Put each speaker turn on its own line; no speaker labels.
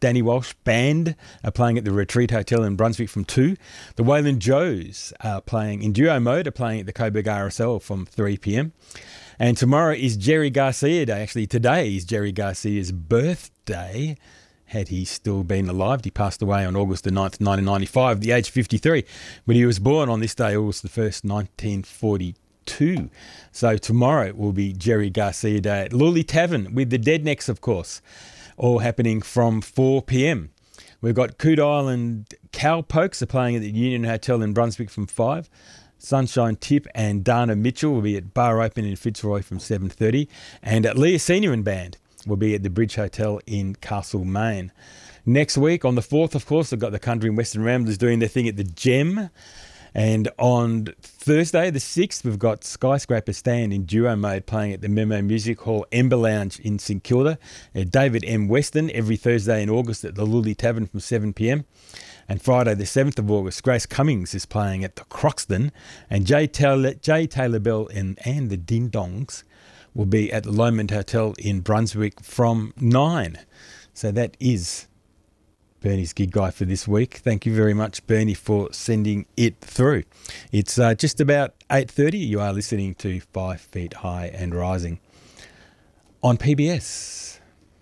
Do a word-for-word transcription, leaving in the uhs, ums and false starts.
Danny Walsh Band are playing at the Retreat Hotel in Brunswick from two. The Wayland Joes are playing in duo mode, are playing at the Coburg R S L from three p.m. And tomorrow is Jerry Garcia Day. Actually, today is Jerry Garcia's birthday. Had he still been alive, he passed away on August the ninth, nineteen ninety-five, at the age of fifty-three. But he was born on this day, August the first, nineteen forty-two. So tomorrow will be Jerry Garcia Day at Lully Tavern with the Deadnecks, of course, all happening from four p.m. We've got Coot Island Cowpokes are playing at the Union Hotel in Brunswick from five. Sunshine Tip and Dana Mitchell will be at Bar Open in Fitzroy from seven thirty. And at Leah Senior and Band will be at the Bridge Hotel in Castlemaine. Next week, on the fourth, of course, I've got the Country and Western Ramblers doing their thing at the Gem. And on Thursday, the sixth, we've got Skyscraper Stand in duo mode playing at the Memo Music Hall Ember Lounge in St Kilda. Uh, David M. Weston every Thursday in August at the Lully Tavern from seven p.m. And Friday, the seventh of August, Grace Cummings is playing at the Croxton. And Jay Taylor, Jay Taylor Bell and, and the Ding Dongs will be at the Lomond Hotel in Brunswick from nine. So that is Bernie's gig guide for this week. Thank you very much, Bernie, for sending it through. It's uh, just about eight thirty. You are listening to Five Feet High and Rising on P B S.